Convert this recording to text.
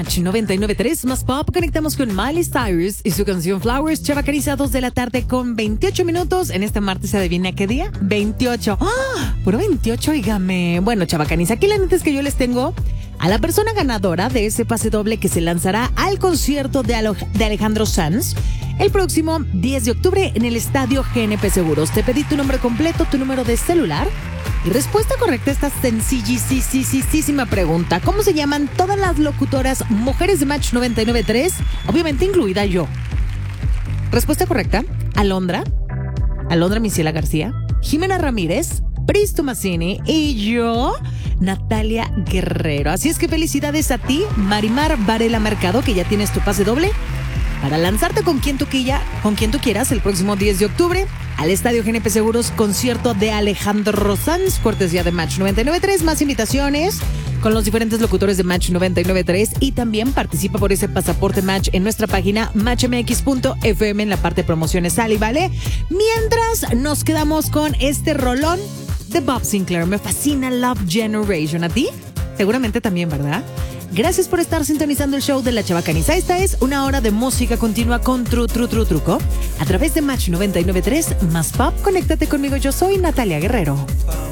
Match 99.3 más pop. Conectamos con Miley Cyrus y su canción Flowers. Chavacaniza, 2 de la tarde con 28 minutos. En este martes, ¿se adivina qué día? 28. ¡Ah! Puro 28, oígame. Bueno, Chavacaniza, aquí la neta es que yo les tengo a la persona ganadora de ese pase doble que se lanzará al concierto de Alejandro Sanz el próximo 10 de octubre en el estadio GNP Seguros. Te pedí tu nombre completo, tu número de celular y respuesta correcta a esta sencillísima pregunta. ¿Cómo se llaman todas las locutoras mujeres de Match 99.3? Obviamente incluida yo. Respuesta correcta: Alondra Misiela García, Jimena Ramírez, Pris Tomasini y yo, Natalia Guerrero. Así es que felicidades a ti, Marimar Varela Mercado, que ya tienes tu pase doble para lanzarte con quien tú quieras el próximo 10 de octubre al Estadio GNP Seguros, concierto de Alejandro Sanz, cortesía de Match 99.3. Más invitaciones con los diferentes locutores de Match 99.3 y también participa por ese pasaporte Match en nuestra página matchmx.fm en la parte de promociones. Sale, ¿vale? Mientras nos quedamos con este rolón de Bob Sinclair. Me fascina Love Generation. ¿A ti? Seguramente también, ¿verdad? Gracias por estar sintonizando el show de La Chavacaniza. Esta es una hora de música continua con truco a través de Match 99.3 más pop. Conéctate conmigo, yo soy Natalia Guerrero.